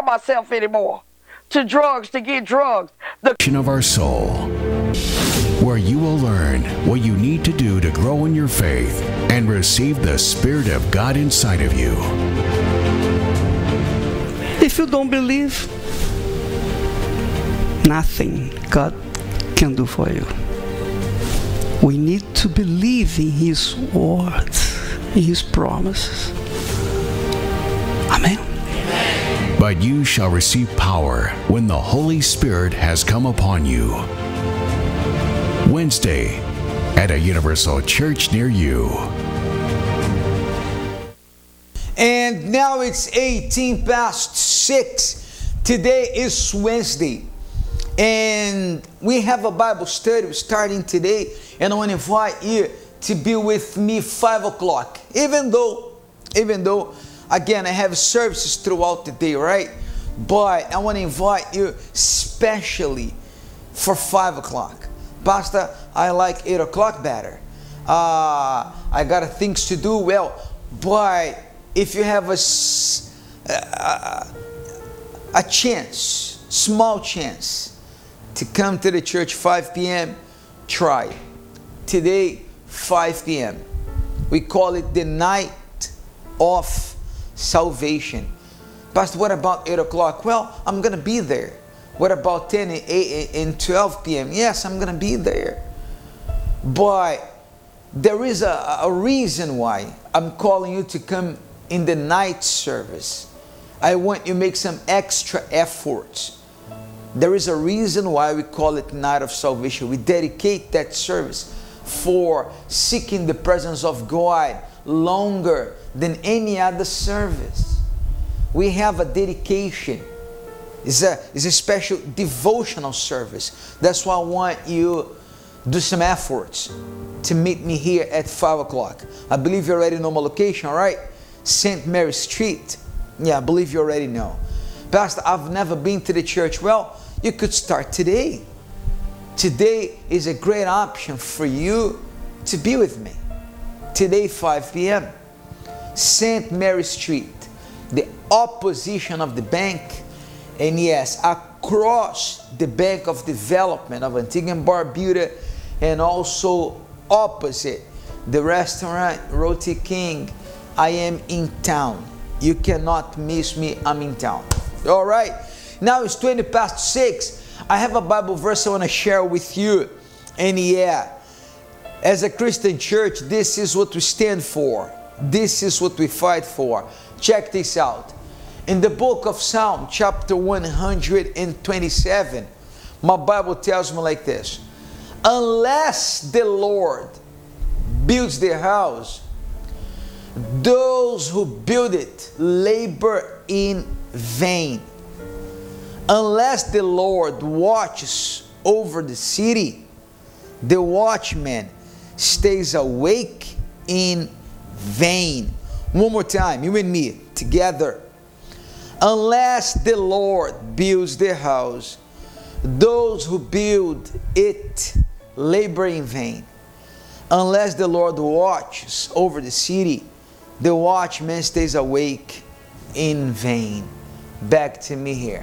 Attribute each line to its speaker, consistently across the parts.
Speaker 1: myself anymore to drugs to get drugs.
Speaker 2: Of our soul, where you will learn what you need to do to grow in your faith and receive the Spirit of God inside of you.
Speaker 3: If you don't believe, nothing God can do for you. We need to believe in His words, in His promises. Amen.
Speaker 2: But you shall receive power when the Holy Spirit has come upon you. Wednesday at a Universal Church near you.
Speaker 4: And now it's 6:18. Today is Wednesday. And we have a Bible study starting today. And I want to invite you to be with me 5 o'clock. Even though, again, I have services throughout the day, right? But I want to invite you especially for 5 o'clock. Pastor, I like 8 o'clock better. I got things to do. Well, but if you have a chance, small chance, to come to the church 5 p.m., try. Today, 5 p.m. We call it the night of salvation. Pastor, what about 8 o'clock? Well, I'm going to be there. What about 10 and 12 p.m.? Yes, I'm going to be there. But there is a reason why I'm calling you to come in the night service. I want you to make some extra efforts. There is a reason why we call it Night of Salvation. We dedicate that service for seeking the presence of God longer than any other service. We have a dedication. It's a special devotional service. That's why I want you to do some efforts to meet me here at 5 o'clock. I believe you already know my location, right? St. Mary Street. Yeah, I believe you already know. Pastor, I've never been to the church. Well, you could start today. Today is a great option for you to be with me. Today, 5 p.m. St. Mary Street, the opposition of the bank, and yes, across the Bank of Development of Antigua and Barbuda, and also opposite the restaurant Roti King. I am in town. You cannot miss me. I'm in town. All right. Now it's 6:20. I have a Bible verse I want to share with you. And yeah, as a Christian church, this is what we stand for. This is what we fight for. Check this out. In the book of Psalm, chapter 127, my Bible tells me like this. Unless the Lord builds the house, those who build it labor in vain. Unless the Lord watches over the city, the watchman stays awake in vain. One more time, you and me together. Unless the Lord builds the house, those who build it labor in vain. Unless the Lord watches over the city, the watchman stays awake in vain. Back to me here.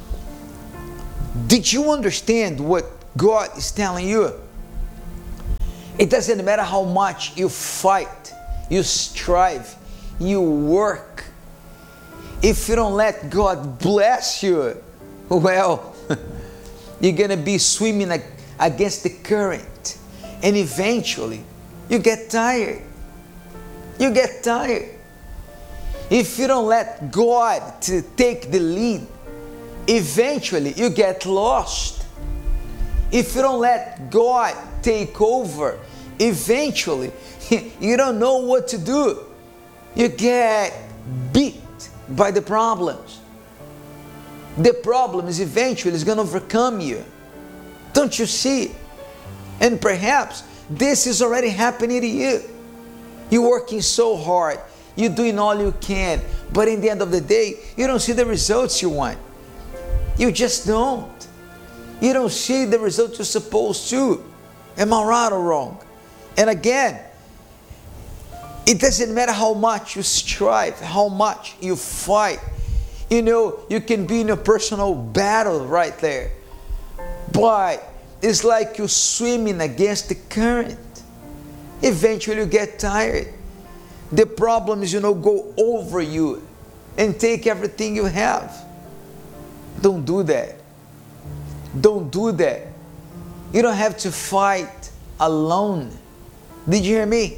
Speaker 4: Did you understand what God is telling you? It doesn't matter how much you fight, you strive, you work. If you don't let God bless you, well, you're going to be swimming against the current. And eventually, you get tired. You get tired. If you don't let God to take the lead, eventually you get lost. If you don't let God take over, eventually you don't know what to do. You get beat by the problems. The problem is eventually going to overcome you. Don't you see? And perhaps this is already happening to you. You're working so hard. You're doing all you can. But in the end of the day, you don't see the results you want. You just don't. You don't see the results you're supposed to. Am I right or wrong? And again, it doesn't matter how much you strive, how much you fight. You can be in a personal battle right there. But it's like you're swimming against the current. Eventually you get tired. The problem is, go over you and take everything you have. Don't do that. Don't do that. You don't have to fight alone. Did you hear me?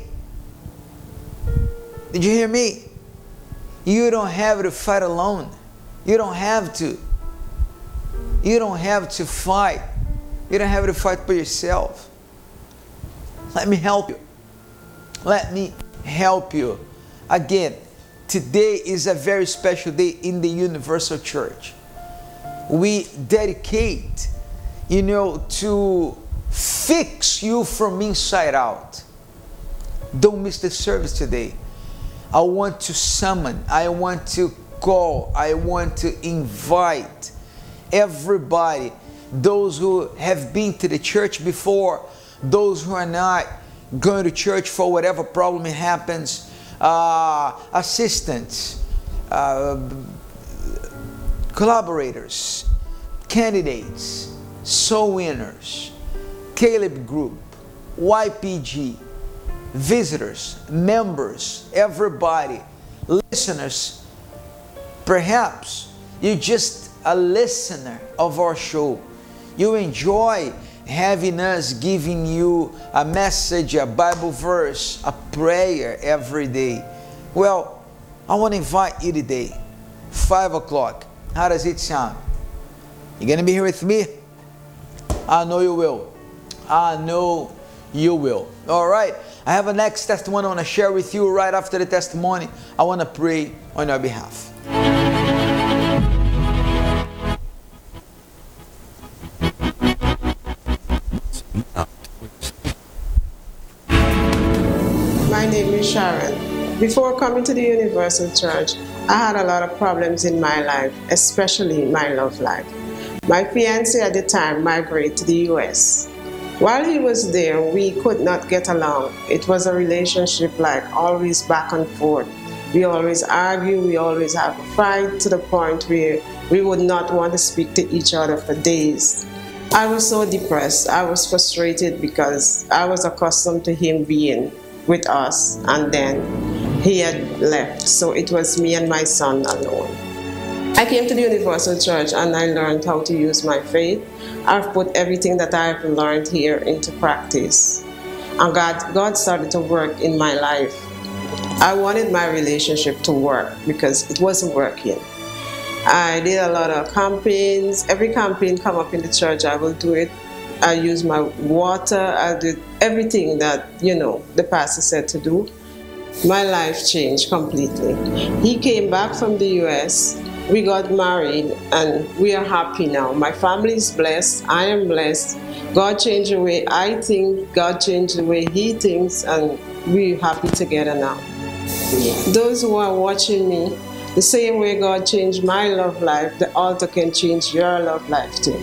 Speaker 4: Did you hear me? You don't have to fight alone. You don't have to. You don't have to fight. You don't have to fight by yourself. Let me help you. Let me help you. Again, today is a very special day in the Universal Church. We dedicate, to fix you from inside out. Don't miss the service today. I want to summon, I want to call, I want to invite everybody, those who have been to the church before, those who are not going to church for whatever problem it happens, assistants, collaborators, candidates, soul winners, Caleb Group, YPG, visitors, members, everybody, listeners. Perhaps you're just a listener of our show. You enjoy having us giving you a message, a Bible verse, a prayer every day. Well, I want to invite you today, 5 o'clock. How does it sound? You're going to be here with me? I know you will. I know you will. All right. I have a next testimony I want to share with you. Right after the testimony, I want to pray on your behalf.
Speaker 5: My name is Sharon. Before coming to the Universal Church, I had a lot of problems in my life, especially my love life. My fiancé at the time migrated to the US. While he was there, we could not get along. It was a relationship like always back and forth. We always argue, we always have a fight to the point where we would not want to speak to each other for days. I was so depressed. I was frustrated because I was accustomed to him being with us, and then he had left. So it was me and my son alone. I came to the Universal Church and I learned how to use my faith. I've put everything that I've learned here into practice. And God started to work in my life. I wanted my relationship to work because it wasn't working. I did a lot of campaigns. Every campaign come up in the church, I will do it. I use my water. I did everything that, the pastor said to do. My life changed completely. He came back from the US. We got married and we are happy now. My family is blessed. I am blessed. God changed the way I think. God changed the way he thinks, and we're happy together now. Those who are watching me, the same way God changed my love life, the altar can change your love life too.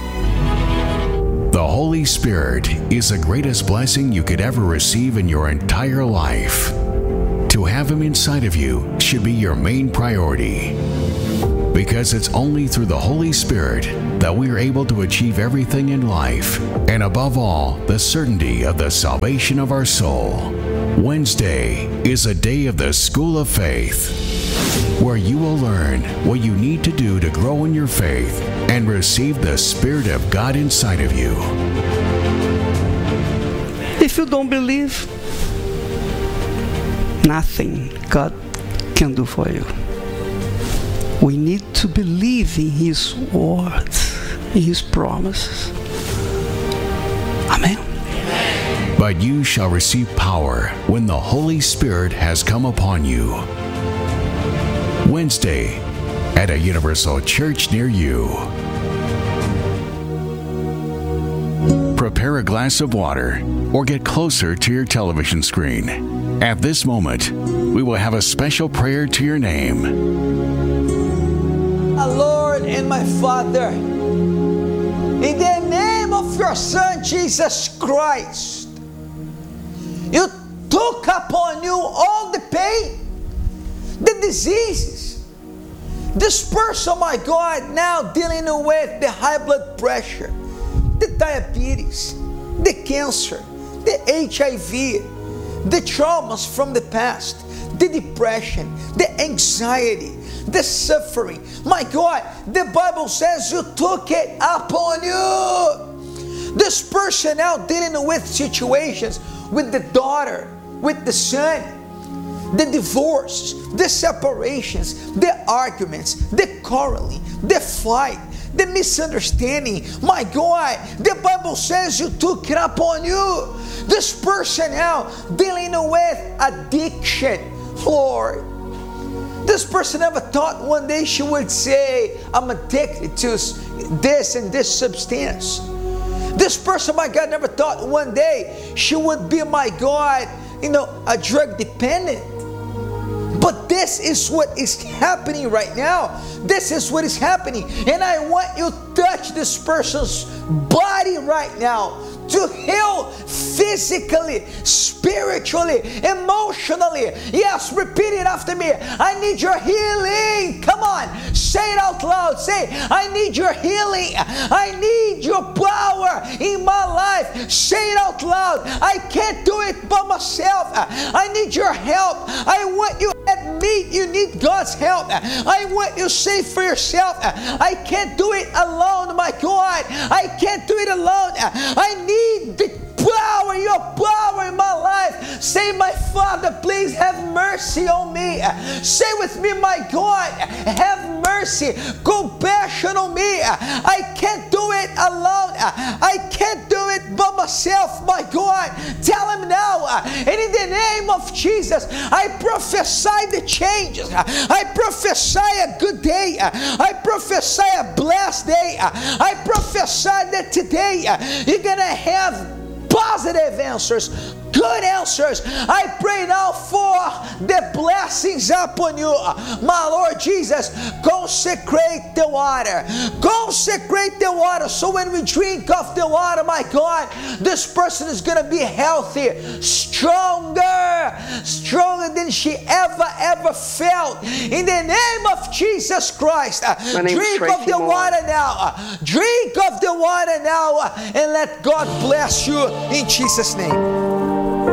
Speaker 2: The Holy Spirit is the greatest blessing you could ever receive in your entire life. To have Him inside of you should be your main priority. Because it's only through the Holy Spirit that we are able to achieve everything in life, and above all, the certainty of the salvation of our soul. Wednesday is a day of the School of Faith, where you will learn what you need to do to grow in your faith and receive the Spirit of God inside of you.
Speaker 3: If you don't believe, nothing God can do for you. We need to believe in His words, in His promises. Amen.
Speaker 2: But you shall receive power when the Holy Spirit has come upon you. Wednesday at a Universal Church near you. Prepare a glass of water or get closer to your television screen. At this moment, we will have a special prayer to your name.
Speaker 4: My Lord and my Father, in the name of your Son, Jesus Christ, you took upon you all the pain, the diseases, This person, my God, now dealing with the high blood pressure, the diabetes, the cancer, the HIV, the traumas from the past, the depression, the anxiety, the suffering. My God, the Bible says you took it upon you. This person now dealing with situations with the daughter, with the son, the divorce, the separations, the arguments, the quarreling, the fight, the misunderstanding. My God, the Bible says you took it upon you. This person now dealing with addiction, Lord. This person never thought one day she would say, I'm addicted to this and this substance. This person, my God, never thought one day she would be, my God, a drug dependent. But this is what is happening right now. This is what is happening. And I want you to touch this person's body right now to heal physically, spiritually, emotionally. Yes, repeat it after me. I need your healing. Come on, say it out loud. Say, I need your healing. I need your power in my life. Say it out loud. I can't do it by myself. I need your help. I want you to admit you need God's help. I want you to say for yourself, I can't do it alone, my God. I can't do it alone. I need the power, your power in my life. Say, my Father, please have mercy on me. Say with me, my God, have mercy, compassion on me. I can't do it alone. I can't do it by myself, my God. Tell him now. And in the name of Jesus, I prophesy the changes. I prophesy a good day. I prophesy a blessed day. I prophesy that today you're going to have positive answers, good answers. I pray now for the blessings upon you. My Lord Jesus, consecrate the water. Consecrate the water so when we drink of the water, my God, this person is going to be healthy, stronger than she ever felt. In the name of Jesus Christ, drink of the water now. Drink of the water now and let God bless you in Jesus' name.